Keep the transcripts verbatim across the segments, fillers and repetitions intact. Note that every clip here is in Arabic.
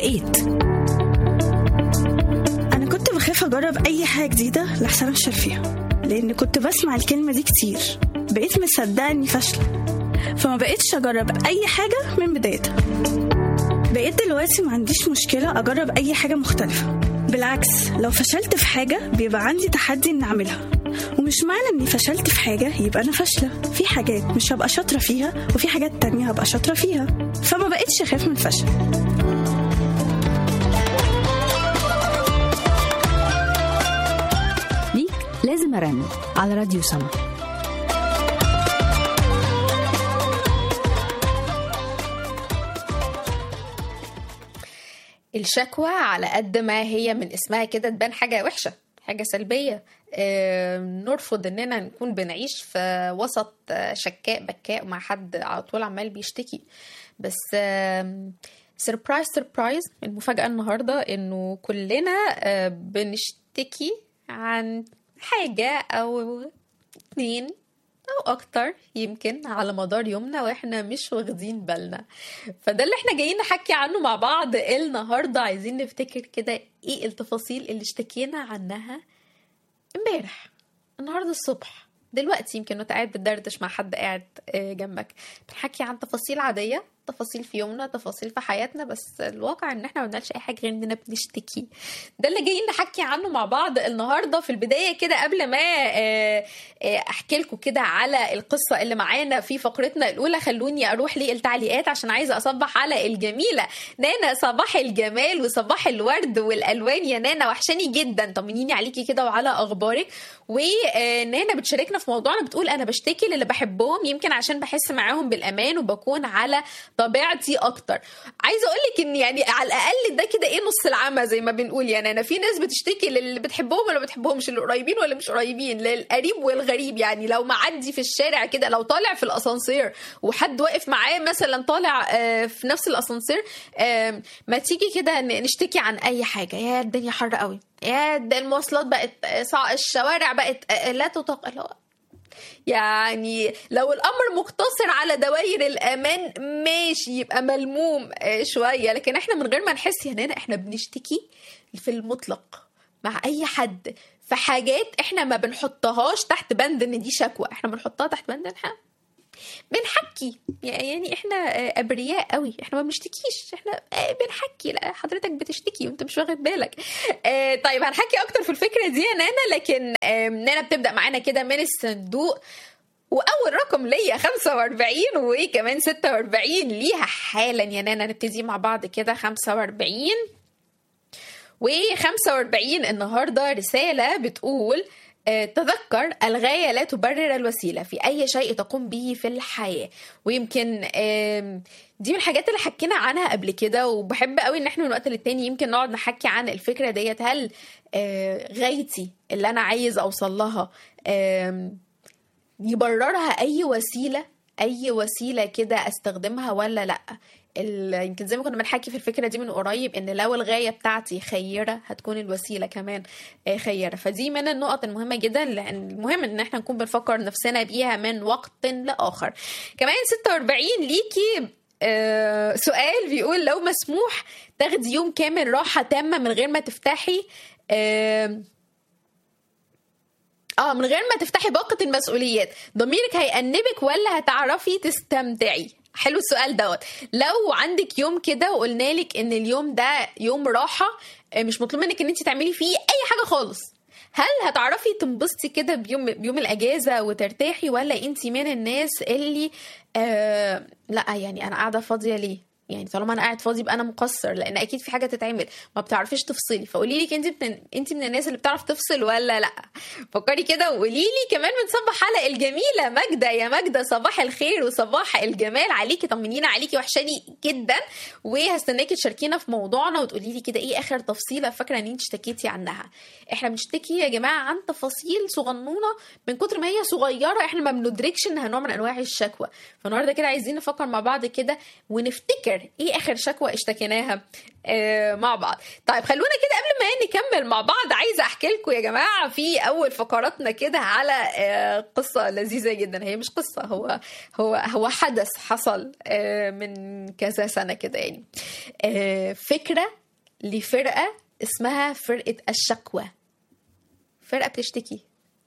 بقيت. أنا كنت بخاف أجرب أي حاجة جديدة لحسن أفشل فيها، لأن كنت بسمع الكلمة دي كتير. بقيت مصدقة إني فاشلة، فما بقيتش أجرب أي حاجة من بدايتها. بقيت دلوقتي ما عنديش مشكلة أجرب أي حاجة مختلفة. بالعكس، لو فشلت في حاجة بيبقى عندي تحدي إن أعملها. ومش معنى إني فشلت في حاجة يبقى أنا فاشلة. في حاجات مش هبقى شاطرة فيها وفي حاجات تانية هبقى شاطرة فيها، فما بقيتش أخاف من الفشل. ليك لازم أرن على راديو سما. الشكوى على قد ما هي من اسمها كده تبان حاجة وحشة، حاجة سلبية. آه، نرفض اننا نكون بنعيش في وسط شكاء بكاء مع حد على طول عمال بيشتكي. بس سربرايز سربرايز، المفاجأة النهاردة انه كلنا آه بنشتكي عن حاجة او اتنين او اكتر يمكن على مدار يومنا واحنا مش واخدين بالنا. فده اللي احنا جايين نحكي عنه مع بعض النهاردة. عايزين نفتكر كده ايه التفاصيل اللي اشتكينا عنها امبارح، النهاردة الصبح، دلوقتي يمكن انت قاعد بتدردش مع حد قاعد جنبك. بنحكي عن تفاصيل عادية، تفاصيل في يومنا، تفاصيل في حياتنا، بس الواقع ان احنا ما بنعملش اي حاجه غير اننا بنشتكي. ده اللي جايين نحكي عنه مع بعض النهارده. في البدايه كده قبل ما احكي لكم كده على القصه اللي معانا في فقرتنا الاولى، خلوني اروح للتعليقات عشان عايزه اصبح على الجميله نانا. صباح الجمال وصباح الورد والالوان يا نانا، وحشاني جدا، طمنيني عليكي كده وعلى اخبارك. ونانا بتشاركنا في موضوعنا، بتقول انا بشتكي للي بحبهم يمكن عشان بحس معاهم بالامان وبكون على طبيعتي اكتر. عايزه اقول لك ان يعني على الاقل ده كده ايه نص العمى زي ما بنقول. يعني انا في ناس بتشتكي للي بتحبهم ولا بتحبهمش، اللي قريبين ولا مش قريبين، للقريب والغريب. يعني لو معدي في الشارع كده، لو طالع في الاسانسير وحد واقف معاه مثلا طالع في نفس الاسانسير، ما تيجي كده نشتكي عن اي حاجه. يا الدنيا حر قوي، يا المواصلات بقت صعبه، الشوارع بقت لا تطاق. لا يعني لو الامر مقتصر على دوائر الامان ماشي، يبقى ملموم شويه، لكن احنا من غير ما نحس يا نانا احنا بنشتكي في المطلق مع اي حد في حاجات احنا ما بنحطهاش تحت بند ان دي شكوى، احنا بنحطها تحت بند احنا بنحكي. يعني احنا ابرياء قوي، احنا ما بنشتكيش، احنا بنحكي. لا حضرتك بتشتكي وانت مش واخد بالك. اه طيب هنحكي اكتر في الفكره دي يا نانا، لكن اه نانا بتبدا معانا كده من الصندوق، واول رقم ليا خمسة وأربعين وكمان ستة وأربعين ليها حالا يا نانا. نبتدي مع بعض كده. خمسة وأربعين وخمسة وأربعين النهارده رساله بتقول تذكر الغاية لا تبرر الوسيلة في أي شيء تقوم به في الحياة. ويمكن دي من الحاجات اللي حكينا عنها قبل كده، وبحب قوي ان احنا من وقت للتاني يمكن نقعد نحكي عن الفكرة ديت. هل غايتي اللي انا عايز اوصل لها يبررها اي وسيلة، اي وسيلة كده استخدمها ولا لا؟ يمكن زي ما كنا بنحكي في الفكرة دي من قريب، ان لو الغاية بتاعتي خيرة هتكون الوسيلة كمان خيرة. فدي من النقط المهمة جدا، لان المهم ان احنا نكون بنفكر نفسنا بيها من وقت لآخر. كمان ستة وأربعين ليكي آه سؤال بيقول لو مسموح تاخدي يوم كامل راحة تامة من غير ما تفتحي آه اه من غير ما تفتحي باقة المسؤوليات، ضميرك هيأنبك ولا هتعرفي تستمتعي؟ حلو السؤال دوت. لو عندك يوم كده وقلنا لك ان اليوم ده يوم راحة، مش مطلوب منك ان انت تعملي فيه اي حاجة خالص، هل هتعرفي تنبسطي كده بيوم بيوم الاجازة وترتاحي، ولا انت من الناس اللي آه لا يعني انا قاعدة فاضية ليه؟ يعني طالما انا قاعد فاضي يبقى انا مقصر، لان اكيد في حاجه تتعمل، ما بتعرفيش تفصلي. فقولي لي انت من... انت من الناس اللي بتعرف تفصل ولا لا؟ فكري كده وقولي لي. كمان بنصبح على الجميله ماجده. يا ماجده صباح الخير وصباح الجمال عليكي، طمنينا عليكي، وحشاني جدا، وهستناكي تشاركينا في موضوعنا وتقولي لي كده ايه اخر تفصيله فاكره ان انت اشتكيتي عنها. احنا بنشتكي يا جماعه عن تفاصيل صغنونه من كتر ما هي صغيره احنا ما بندركش انها نوع من انواع الشكوى. فالنهارده كده عايزين نفكر مع بعض كده ونفتكر اخر ايه اخر شكوى اشتكيناها آه مع بعض. طيب خلونا كده قبل ما نكمل مع بعض عايزه احكي لكم يا جماعه في اول فقراتنا كده على آه قصه لذيذه جدا. هي مش قصه، هو هو هو حدث حصل آه من كذا سنه كده يعني. آه فكره لفرقه اسمها فرقه الشكوى. فرقه بتشتكي.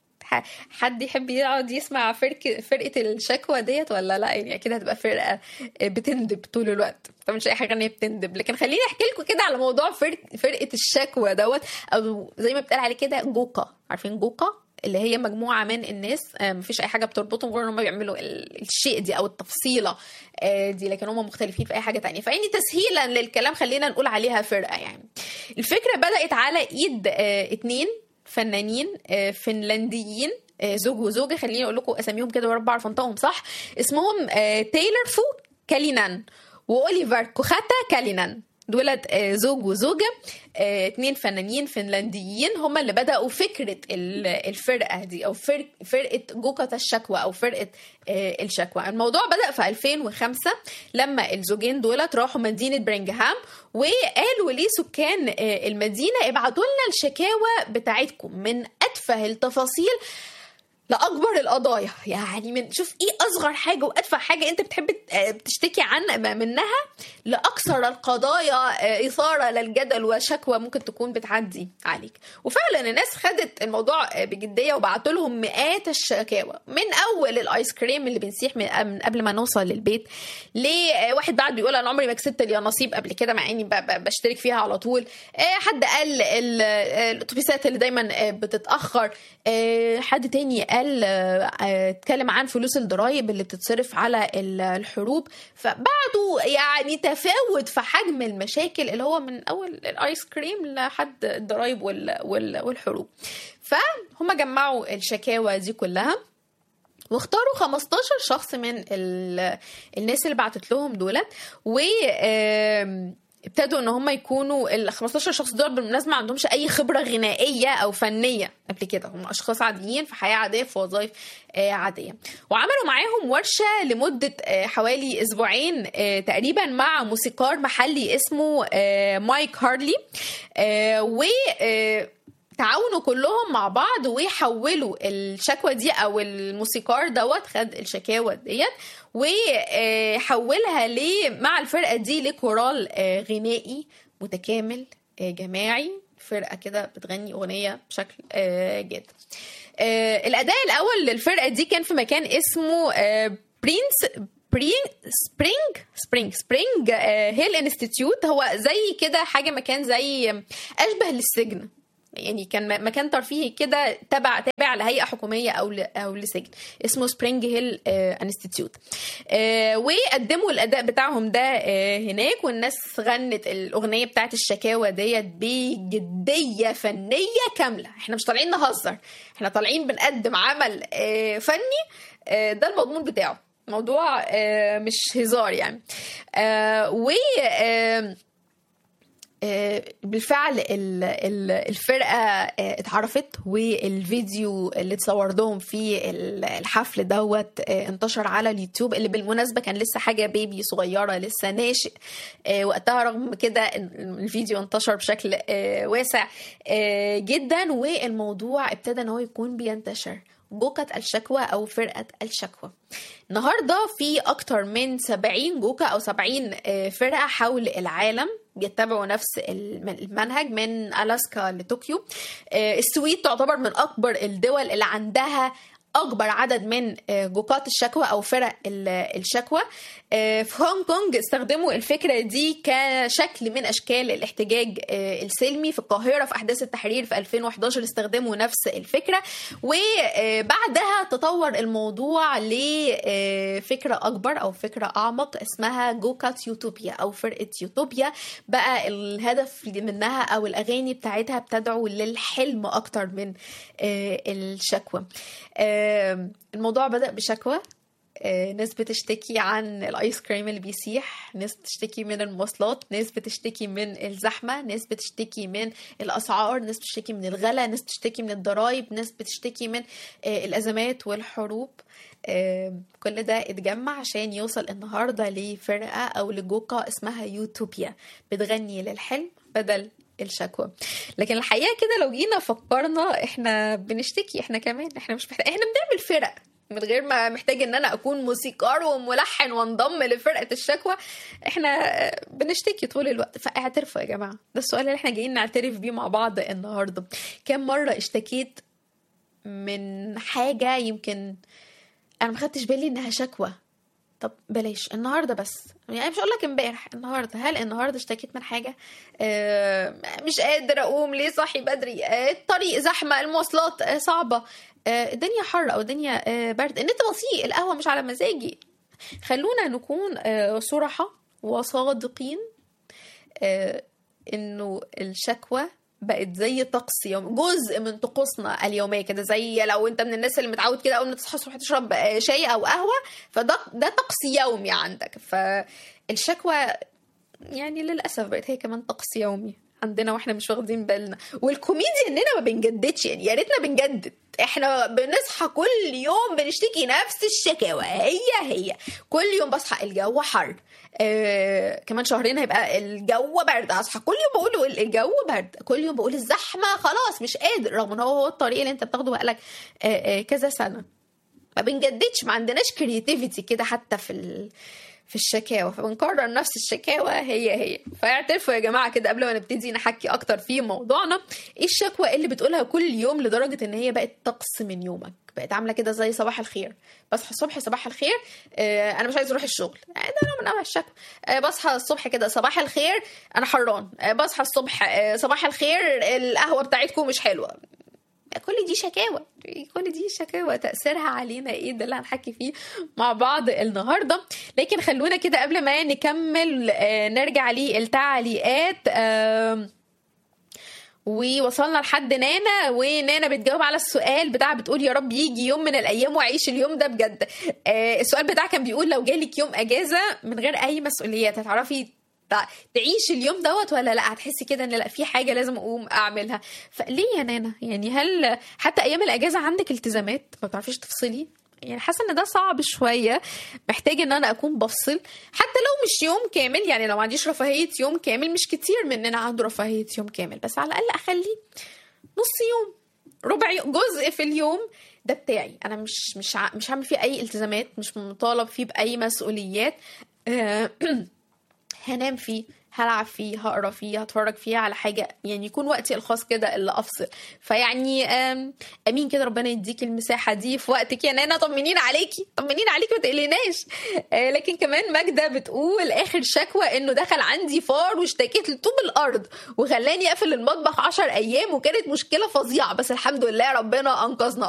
حد يحب يقعد يسمع فرقة فرقة الشكوى ديت ولا لا؟ يعني كده هتبقى فرقة بتندب طول الوقت، فمش اي حاجة ان هي بتندب. لكن خليني احكي لكم كده على موضوع فرق فرقة الشكوى دوت، او زي ما بتقال عليه كده جوقة. عارفين جوقة؟ اللي هي مجموعة من الناس مفيش اي حاجة بتربطهم غير ان هم بيعملوا الشيء دي او التفصيلة دي، لكن هم مختلفين في اي حاجة تانية. فيعني تسهيلا للكلام خلينا نقول عليها فرقة. يعني الفكرة بدأت على ايد اتنين فنانين فنلنديين، زوج وزوجة. خليني اقول لكم اساميهم كده ورب اعرف انطقهم صح. اسمهم تايلر فو كالينان واوليفر كوخاتا كالينان. دولت زوج وزوجة، اتنين فنانين فنلنديين هم اللي بدأوا فكرة الفرقة دي او فرقة جوقة الشكوى او فرقة الشكوى. الموضوع بدأ في ألفين وخمسة لما الزوجين دولت راحوا مدينة برينغهام وقالوا لسكان المدينة ابعتوا لنا الشكاوى بتاعتكم من أتفه التفاصيل لأكبر القضايا. يعني من شوف ايه اصغر حاجة وادفع حاجة انت بتحب تشتكي عن منها لأكثر القضايا إثارة للجدل وشكوى ممكن تكون بتعدي عليك. وفعلا الناس خدت الموضوع بجدية وبعتوا لهم مئات الشكاوى، من اول الايس كريم اللي بنسيح من قبل ما نوصل للبيت، لواحد بعد بيقول انا عمري ما كسبت اليانصيب قبل كده مع اني بشترك فيها على طول. حد قال الاتوبيسات اللي دايما بتتأخر. حد تاني قال اتكلم عن فلوس الضرايب اللي بتتصرف على الحروب. فبعده يعني تفاوت في حجم المشاكل اللي هو من اول الايس كريم لحد الضرايب والحروب. فهم جمعوا الشكاوى دي كلها واختاروا خمستاشر شخص من الناس اللي بعتت لهم دولت، و ابتدوا ان هم يكونوا ال خمستاشر شخص دول بالمناسبه ما عندهمش اي خبره غنائيه او فنيه قبل كده، هم اشخاص عاديين في حياه عاديه في وظائف عاديه. وعملوا معاهم ورشه لمده حوالي اسبوعين تقريبا مع موسيقار محلي اسمه مايك هارلي، و تعاونوا كلهم مع بعض ويحولوا الشكوى دي او الموسيقار دوت خد الشكاوى ديت وحولها ليه مع الفرقه دي لكورال غنائي متكامل جماعي، فرقه كده بتغني اغنيه بشكل جاد. الاداء الاول للفرقه دي كان في مكان اسمه برينس برين سبرينج سبرينج سبرينج هيل انستيتيوت. هو زي كده حاجه مكان زي اشبه للسجن، يعني كان مكان ترفيهي كده تبع تابع لهيئه حكوميه او او لسجن اسمه سبرينج هيل انستيتيوت. وقدموا الاداء بتاعهم ده هناك، والناس غنت الاغنيه بتاعت الشكاوى ديت بجديه فنيه كامله. احنا مش طالعين نهزر، احنا طالعين بنقدم عمل فني ده المضمون بتاعه، موضوع مش هزار يعني. و بالفعل الفرقة اتعرفت، والفيديو اللي اتصور لهم في الحفل دوت انتشر على اليوتيوب، اللي بالمناسبة كان لسه حاجة بيبي صغيرة لسه ناشئ وقتها. رغم كده الفيديو انتشر بشكل واسع جدا، والموضوع ابتدى ان هو يكون بينتشر. جوقة الشكوى أو فرقة الشكوى. النهاردة في أكتر من سبعين جوقة أو سبعين فرقة حول العالم بيتبعوا نفس المنهج من ألاسكا لطوكيو. السويد تعتبر من أكبر الدول اللي عندها أكبر عدد من جوقات الشكوى أو فرق الشكوى. في هونج كونج استخدموا الفكرة دي كشكل من أشكال الاحتجاج السلمي. في القاهرة في أحداث التحرير في ألفين وحداشر استخدموا نفس الفكرة، وبعدها تطور الموضوع لفكرة أكبر أو فكرة أعمق اسمها جوكات يوتوبيا أو فرقة يوتوبيا. بقى الهدف منها أو الأغاني بتاعتها بتدعو للحلم أكتر من الشكوى. الموضوع بدأ بشكوى ناس بتشتكي عن الايس كريم اللي بيسيح، ناس بتشتكي من المواصلات، ناس بتشتكي من الزحمة، ناس بتشتكي من الاسعار، ناس بتشتكي من الغلا، ناس بتشتكي من الضرائب، ناس بتشتكي من الازمات والحروب. كل ده اتجمع عشان يوصل النهاردة لفرقة او لجوقة اسمها يوتوبيا بتغني للحلم بدل الشكوى. لكن الحقيقة كده لو جينا فكرنا احنا بنشتكي احنا كمان، احنا مش محتاج، احنا بنعمل فرق من غير ما محتاج ان انا اكون موسيقار وملحن وانضم لفرقة الشكوى. احنا بنشتكي طول الوقت. فاعترفوا يا جماعة، ده السؤال اللي احنا جايين نعترف بيه مع بعض النهاردة. كم مرة اشتكيت من حاجة يمكن انا ما خدتش بالي انها شكوى؟ طب بلاش النهارده بس، يعني مش هقول لك امبارح، النهارده. هل النهارده اشتكيت من حاجه؟ آه مش قادر اقوم، ليه صاحي بدري، آه الطريق زحمه، المواصلات آه صعبه، آه الدنيا حر او الدنيا آه برد، النت بطيء، القهوه مش على مزاجي. خلونا نكون آه صراحه وصادقين، آه انه الشكوى بقت زي طقس يوم، جزء من طقوسنا اليوميه كده. زي لو انت من الناس اللي متعود كده اول ما تصحى الصبح تشرب شاي او قهوه، فده ده طقس يومي عندك. فالشكوى يعني للاسف بقت هي كمان طقس يومي عندنا واحنا مش واخدين بالنا. والكوميديا اننا ما بنجددش، يعني يا ريتنا بنجدد. احنا بنصحى كل يوم بنشتكي نفس الشكاوى، هي هي كل يوم. بصحى الجو حر، آه، كمان شهرين هيبقى الجو برد، اصحى كل يوم بقول الجو برد، كل يوم بقول الزحمه خلاص مش قادر، رغم ان هو هو الطريق اللي انت بتاخده بقالك آه آه كذا سنه. ما بنجددش، ما عندناش كرياتيفيتي كده حتى في ال... في الشكاوى، فبنكرر نفس الشكاوى هي هي. فاعترفوا يا جماعه كده قبل ما نبتدي نحكي اكتر في موضوعنا، ايه الشكوى اللي بتقولها كل يوم لدرجه ان هي بقت طقس من يومك، بقت عامله كده زي صباح الخير. بصحى الصبح صباح الخير، آه انا مش عايز اروح الشغل، آه ده نوع من انواع الشكوى. آه بصحى الصبح كده صباح الخير انا حران، آه بصحى الصبح آه صباح الخير القهوه بتاعتكم مش حلوه. كل دي شكاوى، كل دي شكاوى تأثيرها علينا ايه؟ ده اللي هنحكي فيه مع بعض النهارده. لكن خلونا كده قبل ما نكمل آه نرجع للتعليقات. آه ووصلنا لحد نانا، ونانا بتجاوب على السؤال بتاع، بتقول يا رب يجي يوم من الايام واعيش اليوم ده بجد. آه السؤال بتاع كان بيقول لو جالك يوم اجازه من غير اي مسؤوليات هتعرفي تعيش اليوم دوت ولا لا؟ هتحسي كده ان لا في حاجه لازم اقوم اعملها. فليه يا نانا؟ يعني هل حتى ايام الاجازه عندك التزامات ما بتعرفيش تفصلي؟ يعني حاسه ان ده صعب شويه، محتاج ان انا اكون بفصل حتى لو مش يوم كامل. يعني لو ما عنديش رفاهيه يوم كامل، مش كتير مننا عنده رفاهيه يوم كامل، بس على الاقل اخلي نص يوم، ربع يوم، جزء في اليوم ده بتاعي انا، مش مش مش هعمل فيه اي التزامات، مش مطالب فيه باي مسؤوليات. هنام فيه، هلعب فيه، هقرا فيه، هتفرج فيه على حاجه، يعني يكون وقتي الخاص كده اللي افصل. فيعني امين كده ربنا يديك المساحه دي في وقتك يا نانا. طمنين عليكي، طمنين عليكي، ما تقلقناش. لكن كمان ماجده بتقول اخر شكوى انه دخل عندي فار واشتكيت لطوب الارض وخلاني اقفل المطبخ عشر ايام، وكانت مشكله فظيعه، بس الحمد لله ربنا انقذنا.